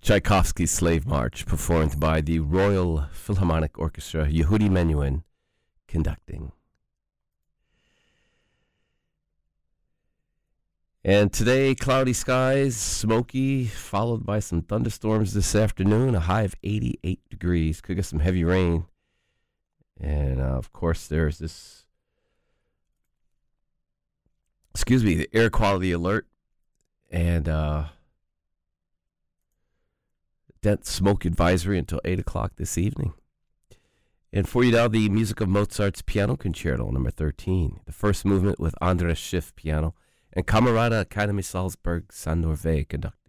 Tchaikovsky's Slave March, performed by the Royal Philharmonic Orchestra, Yehudi Menuhin conducting. And today, cloudy skies, smoky, followed by some thunderstorms this afternoon, a high of 88 degrees. Could get some heavy rain. And, of course, there's this, the air quality alert and dense smoke advisory until 8 o'clock this evening. And for you now, the music of Mozart's Piano Concerto, number 13, the first movement with Andras Schiff piano, and Camerata Academy Salzburg Sandor Wey conducting.